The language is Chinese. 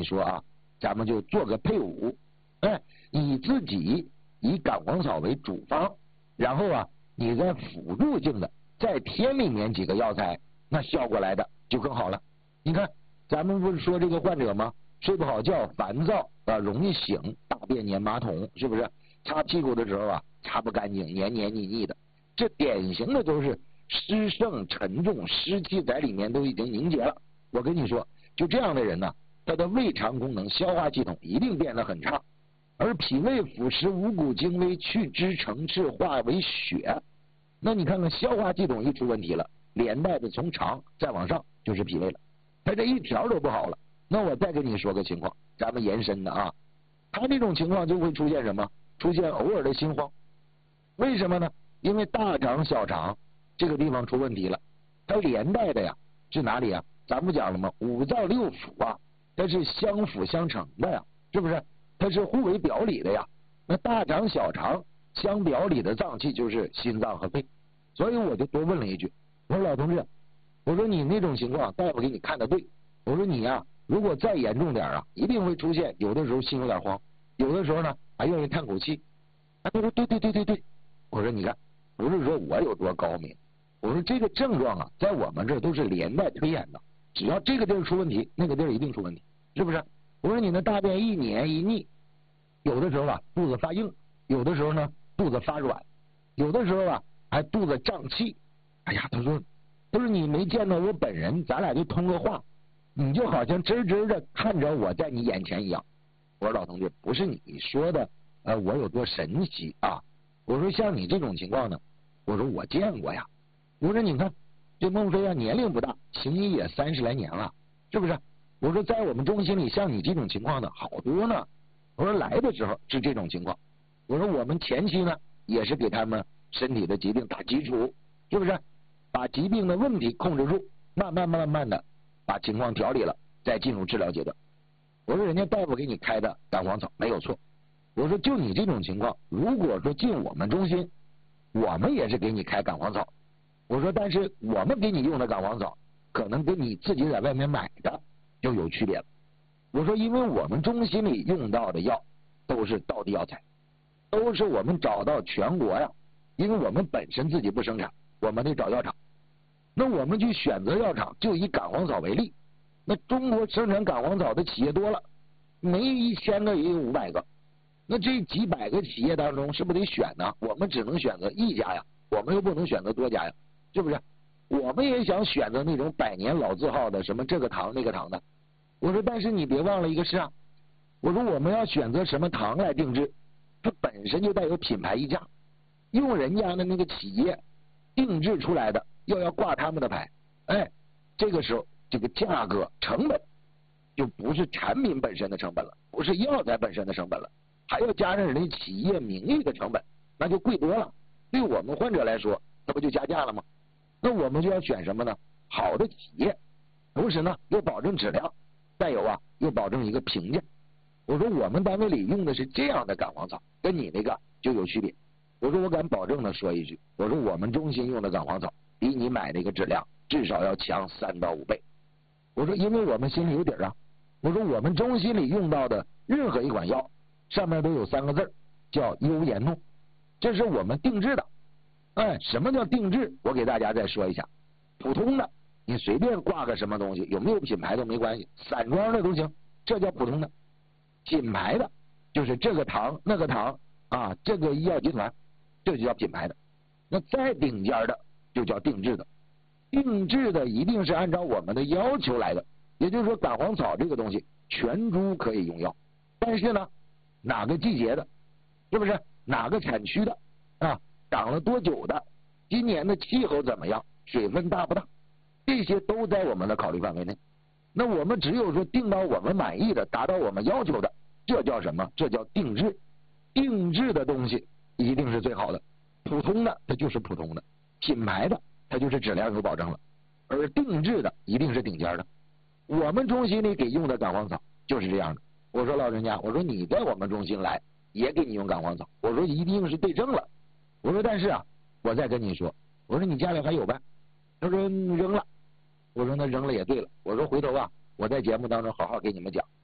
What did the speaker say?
说啊，咱们就做个配伍，你自己以感黄草为主方，然后啊，你再辅助性的再添里面几个药材，那效果来的就更好了。你看，咱们不是说这个患者吗？睡不好觉，烦躁啊，容易醒，大便粘马桶，是不是？擦屁股的时候啊，擦不干净，黏黏腻腻的，这典型的都是湿盛沉重，湿气在里面都已经凝结了。我跟你说，就这样的人呢，他的胃肠功能、消化系统一定变得很差，而脾胃腐蚀五谷精微，去脂成赤，化为血。那你看看消化系统一出问题了，连带的从肠再往上就是脾胃了，他这一条都不好了。那我再跟你说个情况，咱们延伸的啊，他这种情况就会出现什么？出现偶尔的心慌。为什么呢？因为大肠小肠这个地方出问题了，它连带的呀是哪里啊？咱不讲了吗？五脏六腑啊，它是相辅相成的呀，是不是？它是互为表里的呀。那大肠小肠相表里的脏器就是心脏和肺，所以我就多问了一句，我说老同志，我说你那种情况大夫给你看的对，我说你呀如果再严重点啊，一定会出现有的时候心有点慌，有的时候呢还愿意叹口气。他说对，我说你看，不是说我有多高明，我说这个症状啊在我们这都是连带推演的，只要这个地儿出问题，那个地儿一定出问题，是不是？我说你那大便一黏一腻，有的时候啊肚子发硬，有的时候呢肚子发软，有的时候啊还肚子胀气。哎呀，他说你没见到我本人，咱俩就通个话，你就好像真的看着我在你眼前一样。我说老同志，不是你说的我有多神奇啊，我说像你这种情况呢，我说我见过呀。我说你看这孟非啊年龄不大，行医也30来年了，是不是？我说在我们中心里像你这种情况的好多呢。我说来的时候是这种情况，我说我们前期呢也是给他们身体的疾病打基础，是不是？把疾病的问题控制住，慢慢的把情况调理了，再进入治疗阶段。我说人家大夫给你开的感黄草没有错，我说就你这种情况，如果说进我们中心，我们也是给你开感黄草，我说但是我们给你用的感黄草可能跟你自己在外面买的就有区别了。我说因为我们中心里用到的药都是道地药材，都是我们找到全国呀，因为我们本身自己不生产，我们得找药厂。那我们去选择药厂，就以感黄草为例，那中国生产感黄草的企业多了，没1000个也有500个，那这几百个企业当中是不是得选呢？我们只能选择一家呀，我们又不能选择多家呀，是不是？我们也想选择那种100年老字号的，什么这个糖那个糖的。我说但是你别忘了一个事啊，我说我们要选择什么糖来定制，它本身就带有品牌溢价，用人家的那个企业定制出来的，要挂他们的牌，这个时候这个价格成本就不是产品本身的成本了，不是药材本身的成本了，还要加上人家企业名誉的成本，那就贵多了。对我们患者来说，那不就加价了吗？那我们就要选什么呢？好的企业，同时呢又保证质量，再有啊又保证一个评价。我说我们单位里用的是这样的感黄草，跟你那个就有区别。我说我敢保证的说一句，我说我们中心用的感黄草比你买那个质量至少要强3到5倍。我说因为我们心里有底儿啊，我说我们中心里用到的任何一款药上面都有3个字叫优颜诺，这是我们定制的。什么叫定制？我给大家再说一下。普通的你随便挂个什么东西，有没有品牌都没关系，散装的都行，这叫普通的。品牌的就是这个糖那个糖啊，这个医药集团，这就叫品牌的。那再顶尖的就叫定制的。定制的一定是按照我们的要求来的，也就是说感黄草这个东西全株可以用药，但是呢哪个季节的，是不是哪个产区的啊，长了多久的，今年的气候怎么样，水分大不大，这些都在我们的考虑范围内。那我们只有说定到我们满意的，达到我们要求的，这叫什么？这叫定制。定制的东西一定是最好的，普通的它就是普通的，品牌的它就是质量有保证了，而定制的一定是顶尖的。我们中心里给用的感黄草就是这样的。我说老人家，我说你在我们中心来也给你用感黄草，我说一定是对症了。我说但是啊，我再跟你说，我说你家里还有呗？他说扔了。我说那扔了也对了。我说回头啊，我在节目当中好好给你们讲。